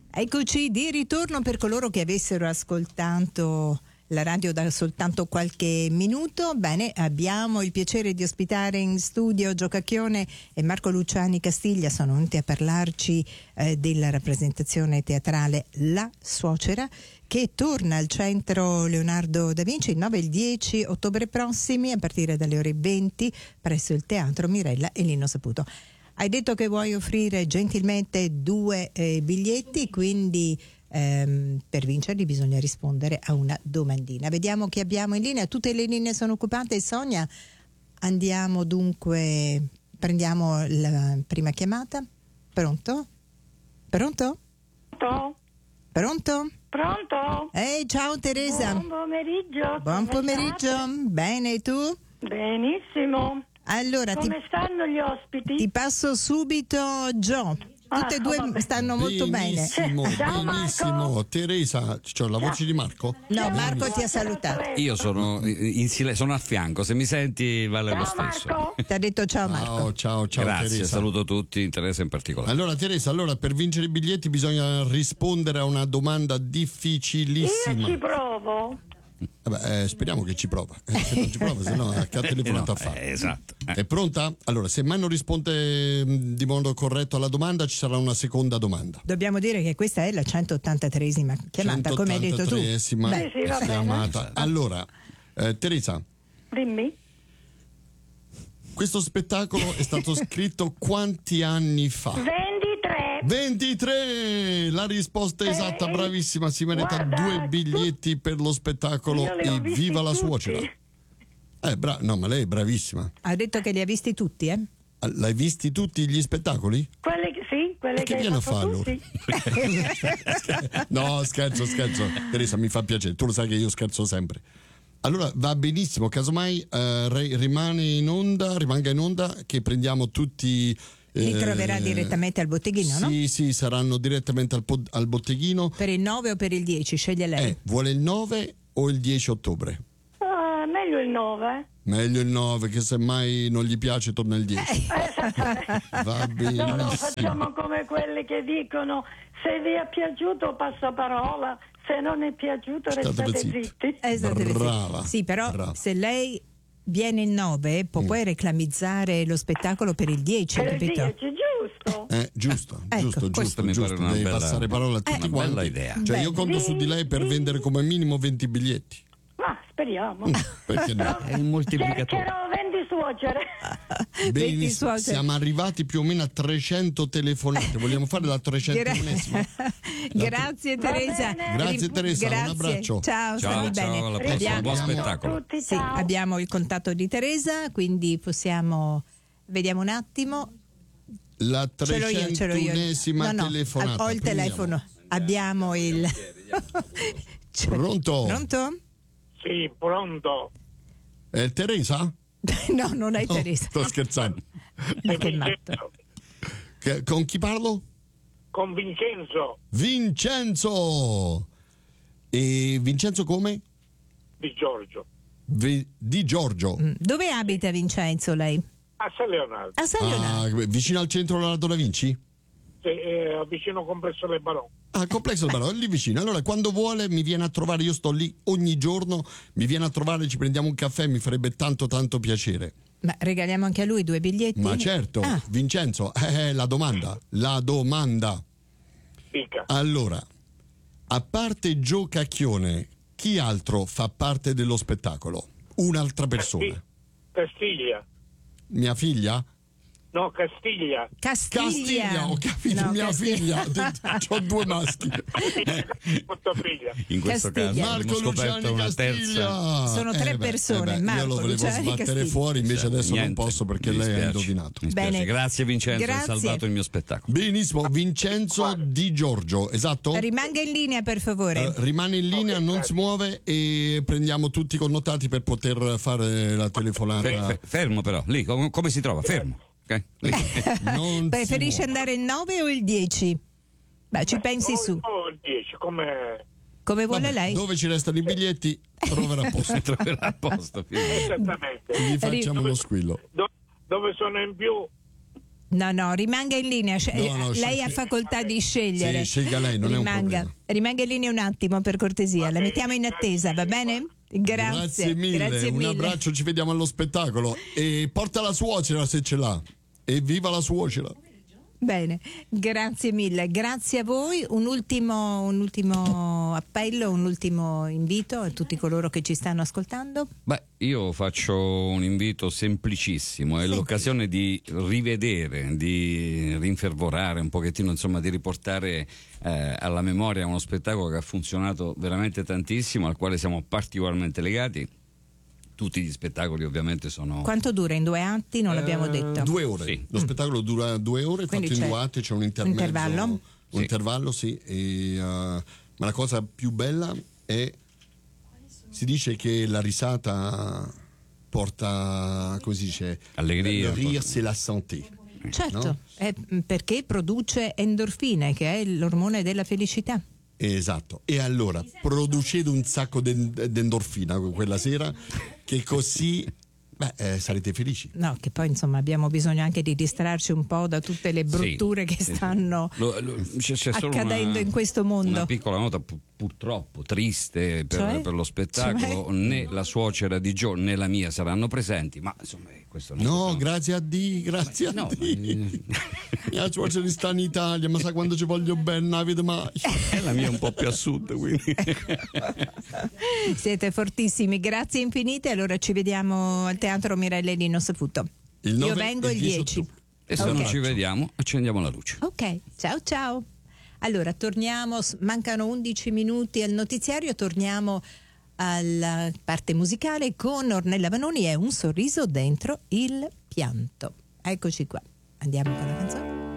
Eccoci di ritorno per coloro che avessero ascoltato la radio da soltanto qualche minuto. Bene, abbiamo il piacere di ospitare in studio Gio Cacchione e Marco Luciani Castiglia. Sono venuti a parlarci della rappresentazione teatrale La Suocera, che torna al centro Leonardo da Vinci il 9 e il 10 ottobre prossimi a partire dalle ore 20 presso il Teatro Mirella e Lino Saputo. Hai detto che vuoi offrire gentilmente 2 biglietti, quindi per vincerli bisogna rispondere a una domandina. Vediamo chi abbiamo in linea. Tutte le linee sono occupate, Sonia. Andiamo dunque, prendiamo la prima chiamata. Pronto? Pronto? Pronto? Pronto? Ciao Teresa. Buon pomeriggio. Buon pomeriggio. Bene, e tu? Benissimo. Allora, come stanno gli ospiti? Ti passo subito Gio. Tutte e due stanno molto bene. Ciao, benissimo. Marco. Teresa, c'ho la voce di Marco? No, Marco ti ha salutato. Io sono in silenzio, sono a fianco, se mi senti vale lo stesso. Marco. Ti ha detto ciao Marco. Ciao Grazie, Teresa. saluto tutti, Teresa in particolare. Allora Teresa, per vincere i biglietti bisogna rispondere a una domanda Io difficilissima. ci provo. Speriamo che ci prova. Se non ci prova, se no che ha telefonato a fare. Esatto. È pronta? Allora, se mai non risponde di modo corretto alla domanda, ci sarà una seconda domanda. Dobbiamo dire che questa è la 183esima chiamata, come hai detto tu. 183esima Sì, va bene. chiamata. Allora, Teresa, Dimmi. questo spettacolo è stato scritto quanti anni fa? 23. 23! La risposta è esatta, bravissima, si merita guarda, 2 biglietti per lo spettacolo Io li ho e visti viva la tutti. suocera. No, ma lei è bravissima. Ha detto che li ha visti tutti, eh? L'hai visti tutti gli spettacoli? Quelle E che hai viene a fatto fare tutti. No, scherzo. Teresa, mi fa piacere, tu lo sai che io scherzo sempre. Allora va benissimo, casomai rimanga in onda che prendiamo tutti. Li troverà direttamente al botteghino, no? Sì, saranno direttamente al botteghino. Per il 9 o per il 10, sceglie lei. Vuole il 9 o il 10 ottobre? Meglio il 9. Meglio il 9, che semmai non gli piace torna il 10. Va benissimo. No, facciamo come quelli che dicono: se vi è piaciuto passaparola, se non è piaciuto restate zitti. Brava. Sì, però brava. se lei viene il 9 può poi reclamizzare lo spettacolo per il 10, Per il capito? 10, giusto? Ecco, questo mi pare una Devi bella- passare parola a tutti una quanti. bella idea. Cioè io Bene. conto su di lei per vendere come minimo 20 biglietti. Ma speriamo. Perché no? È il moltiplicatore. Cercherò 20 suocere. Benissimo. suocere. Siamo arrivati più o meno a 300 telefonate. Vogliamo fare la 301esima? Grazie Teresa. bene. Grazie, Teresa, un Grazie. abbraccio. Ciao, stammi bene. alla prossima, buon Abbiamo spettacolo. tutti, Sì, ciao. abbiamo il contatto di Teresa, quindi possiamo. Vediamo un attimo. La Ce l'ho io. 301esima No, telefonata. ho il Prendiamo. telefono. Abbiamo il. Pronto? Pronto? Sì, pronto. È Teresa? No, non è No, Teresa. sto scherzando. Ma che matto. Con chi parlo? Con Vincenzo Vincenzo! E Vincenzo come? di Giorgio Di Giorgio. Dove abita Vincenzo lei? a San Leonardo. A San Leonardo. Vicino al centro Leonardo da Vinci? Sì, vicino Complesso del Barone. Ah, complesso del Barone, lì vicino. Allora, quando vuole mi viene a trovare, io sto lì ogni giorno, mi viene a trovare, ci prendiamo un caffè, mi farebbe tanto piacere. Ma regaliamo anche a lui 2 biglietti? Ma certo, Ah. Vincenzo, la domanda. Dica. Allora, a parte Gio Cacchione, chi altro fa parte dello spettacolo? Un'altra persona. Castiglia. Mia figlia? No, Castiglia. Castiglia. Ho capito, No, mia Castiglia. figlia. Ho 2 maschi. Tua figlia. In questo caso Castiglia. abbiamo Marco scoperto Luciani una terza. Castiglia. Sono 3 persone, io Marco lo volevo Luciani sbattere Castiglia. fuori, invece adesso Niente, non posso perché mi lei ha dispiace. indovinato. Mi dispiace. Bene. Grazie Vincenzo, Grazie. hai salvato il mio spettacolo. Benissimo, Vincenzo Di Giorgio, esatto? Rimanga in linea, per favore. Rimane in linea, non si muove e prendiamo tutti i connotati per poter fare la telefonata. Fermo però, lì, come si trova? Fermo. Ok? Lì. Non Preferisce si muove. andare il 9 o il 10? Beh, ci pensi su. Oh, il 10, come... Come vuole Vabbè, lei? dove ci restano i biglietti troverà posto. Troverà a posto. Esattamente. Gli facciamo lo squillo. Dove sono in più, No, rimanga in linea. Lei ha facoltà di scegliere. Sì, scelga lei, non è un problema. Rimanga in linea un attimo, per cortesia. La mettiamo in attesa, va bene? Grazie mille. Un abbraccio, ci vediamo allo spettacolo. E porta la suocera se ce l'ha. E viva la suocera. Bene, grazie mille, grazie a voi. Un ultimo appello, un ultimo invito a tutti coloro che ci stanno ascoltando. Beh, io faccio un invito semplicissimo, è l'occasione di rivedere, di rinfervorare un pochettino, insomma, di riportare alla memoria uno spettacolo che ha funzionato veramente tantissimo, al quale siamo particolarmente legati. Tutti gli spettacoli ovviamente sono... Quanto dura? In 2 atti? Non l'abbiamo detto. 2 ore. Sì. Lo spettacolo dura 2 ore, Quindi fatto in 2 atti, c'è un intermezzo. intervallo? Un intervallo, sì. Ma la cosa più bella è... Si dice che la risata porta, come si dice? Allegria. Le rire, c'est la santé. Certo, No? perché produce endorfine, che è l'ormone della felicità. Esatto, e allora producete un sacco d'endorfina quella sera, che così sarete felici. No, che poi insomma abbiamo bisogno anche di distrarci un po' da tutte le brutture che stanno c'è solo accadendo in questo mondo. Una piccola nota purtroppo triste Cioè? per lo spettacolo. Cioè? Né la suocera di Joe né la mia saranno presenti, ma insomma questo non No, grazie a Dio, grazie a Dio. La suocera sta in Italia, ma sa quando ci voglio bene, non la vedo mai. la mia è un po' più a sud, quindi. Siete fortissimi, grazie infinite. Allora ci vediamo al Teatro Mirelle Lino Saputo. Io vengo il 10. E se non ci vediamo, accendiamo la luce. Ok, ciao. Allora torniamo, mancano 11 minuti al notiziario, torniamo alla parte musicale con Ornella Vanoni e Un sorriso dentro il pianto. Eccoci qua, andiamo con la canzone.